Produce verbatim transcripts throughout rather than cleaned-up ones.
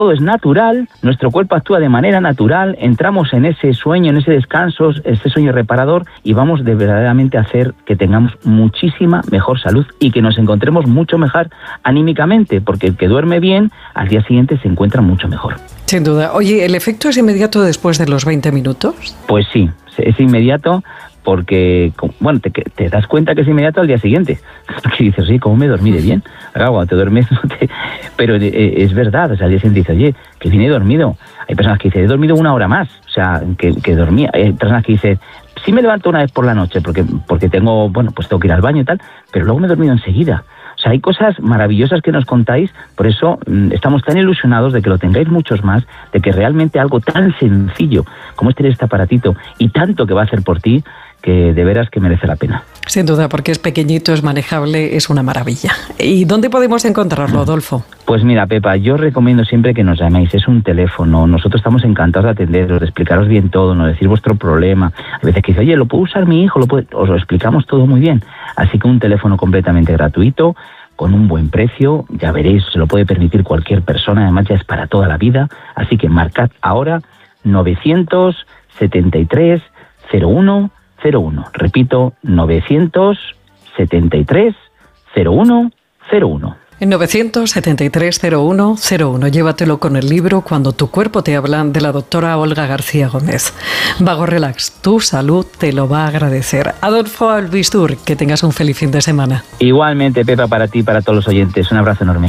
todo es natural, nuestro cuerpo actúa de manera natural, entramos en ese sueño, en ese descanso, ese sueño reparador y vamos de verdaderamente a hacer que tengamos muchísima mejor salud y que nos encontremos mucho mejor anímicamente, porque el que duerme bien al día siguiente se encuentra mucho mejor. Sin duda. Oye, ¿el efecto es inmediato después de los veinte minutos? Pues sí, es inmediato. Porque, bueno, te, te das cuenta que es inmediato al día siguiente. Que dices, oye, ¿cómo me dormí de bien? Ahora, cuando te duermes, no te... pero eh, es verdad, o sea, al día siguiente dices, oye, que vine dormido. Hay personas que dicen, he dormido una hora más, o sea, que, que dormía. Hay personas que dicen, sí me levanto una vez por la noche, porque, porque tengo, bueno, pues tengo que ir al baño y tal, pero luego me he dormido enseguida. O sea, hay cosas maravillosas que nos contáis, por eso mmm, estamos tan ilusionados de que lo tengáis muchos más, de que realmente algo tan sencillo como es tener este aparatito y tanto que va a hacer por ti, que de veras que merece la pena. Sin duda, porque es pequeñito, es manejable, es una maravilla. ¿Y dónde podemos encontrarlo, Adolfo? Pues mira, Pepa, yo recomiendo siempre que nos llaméis, es un teléfono, nosotros estamos encantados de atenderos, de explicaros bien todo, no decir vuestro problema. A veces que dice, oye, ¿lo puedo usar mi hijo? ¿Lo puede? Os lo explicamos todo muy bien. Así que un teléfono completamente gratuito, con un buen precio, ya veréis, se lo puede permitir cualquier persona, además ya es para toda la vida. Así que marcad ahora novecientos setenta y tres cero uno cero uno. Repito, novecientos setenta y tres cero uno cero uno. En novecientos setenta y tres cero uno cero uno. Llévatelo con el libro Cuando tu cuerpo te habla, de la doctora Olga García Gómez. Vago Relax, tu salud te lo va a agradecer. Adolfo Albistur, que tengas un feliz fin de semana. Igualmente, Pepa, para ti y para todos los oyentes. Un abrazo enorme.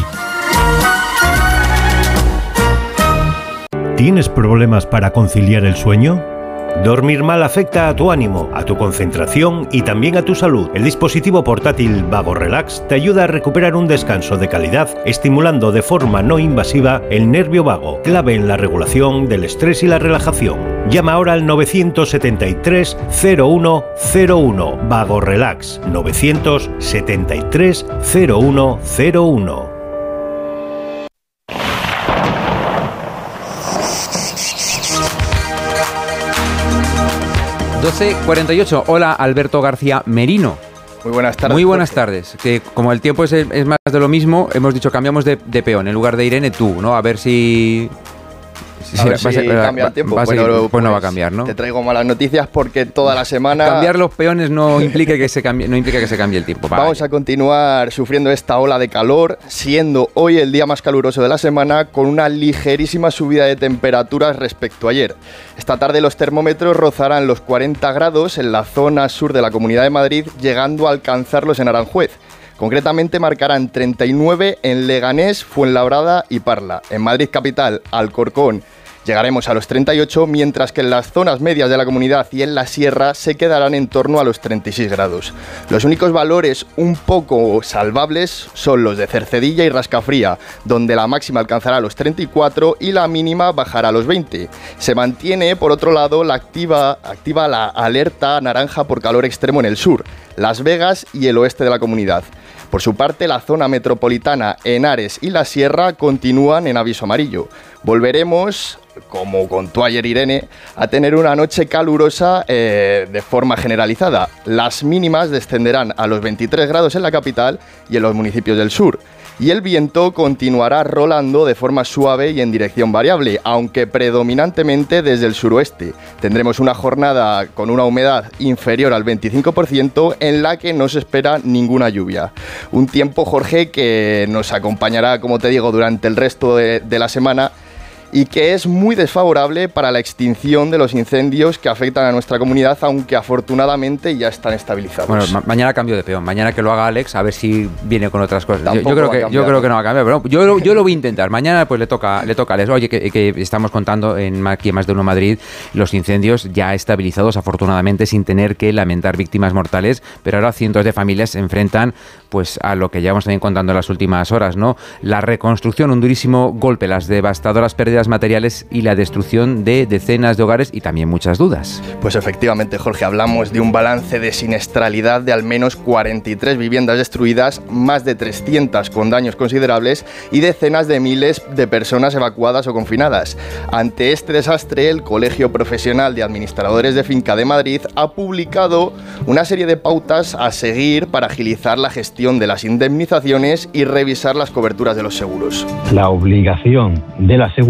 ¿Tienes problemas para conciliar el sueño? Dormir mal afecta a tu ánimo, a tu concentración y también a tu salud. El dispositivo portátil Vago Relax te ayuda a recuperar un descanso de calidad, estimulando de forma no invasiva el nervio vago, clave en la regulación del estrés y la relajación. Llama ahora al novecientos setenta y tres cero uno cero uno. Vago Relax, novecientos setenta y tres cero uno cero uno. doce cuarenta y ocho. Hola, Alberto García Merino. Muy buenas tardes. Muy buenas tardes. Que como el tiempo es, es más de lo mismo, hemos dicho cambiamos de, de peón. En lugar de Irene, tú, ¿no? A ver si... A ver si cambia el tiempo. Va a seguir, bueno, pues, pues no va a cambiar, ¿no? Te traigo malas noticias porque toda la semana... Cambiar los peones no implica que se cambie, no implica que se cambie el tiempo. Vamos Vaya. a continuar sufriendo esta ola de calor, siendo hoy el día más caluroso de la semana, con una ligerísima subida de temperaturas respecto a ayer. Esta tarde los termómetros rozarán los cuarenta grados en la zona sur de la Comunidad de Madrid, llegando a alcanzarlos en Aranjuez. Concretamente marcarán treinta y nueve en Leganés, Fuenlabrada y Parla. En Madrid capital, Alcorcón, llegaremos a los treinta y ocho, mientras que en las zonas medias de la comunidad y en la sierra se quedarán en torno a los treinta y seis grados. Los únicos valores un poco salvables son los de Cercedilla y Rascafría, donde la máxima alcanzará los treinta y cuatro y la mínima bajará a los veinte. Se mantiene, por otro lado, la activa, activa la alerta naranja por calor extremo en el sur, Las Vegas y el oeste de la comunidad. Por su parte, la zona metropolitana, Henares y la Sierra continúan en aviso amarillo. Volveremos, como contó ayer Irene, a tener una noche calurosa eh, de forma generalizada. Las mínimas descenderán a los veintitrés grados en la capital y en los municipios del sur. Y el viento continuará rolando de forma suave y en dirección variable, aunque predominantemente desde el suroeste. Tendremos una jornada con una humedad inferior al veinticinco por ciento en la que no se espera ninguna lluvia. Un tiempo, Jorge, que nos acompañará, como te digo, durante el resto de, de la semana, y que es muy desfavorable para la extinción de los incendios que afectan a nuestra comunidad, aunque afortunadamente ya están estabilizados. Bueno, ma- mañana cambio de peón, mañana que lo haga Alex, a ver si viene con otras cosas. Yo, yo, creo que, yo creo que no va a cambiar, pero yo, lo, yo lo voy a intentar. Mañana pues le toca, le toca a Alex. Oye, que, que estamos contando en aquí en Más de Uno Madrid los incendios ya estabilizados, afortunadamente, sin tener que lamentar víctimas mortales, pero ahora cientos de familias se enfrentan pues a lo que llevamos también contando en las últimas horas, ¿no? La reconstrucción, un durísimo golpe, las devastadoras pérdidas materiales y la destrucción de decenas de hogares y también muchas dudas. Pues efectivamente, Jorge, hablamos de un balance de siniestralidad de al menos cuarenta y tres viviendas destruidas, más de trescientas con daños considerables y decenas de miles de personas evacuadas o confinadas. Ante este desastre, el Colegio Profesional de Administradores de Finca de Madrid ha publicado una serie de pautas a seguir para agilizar la gestión de las indemnizaciones y revisar las coberturas de los seguros. La obligación de la seguridad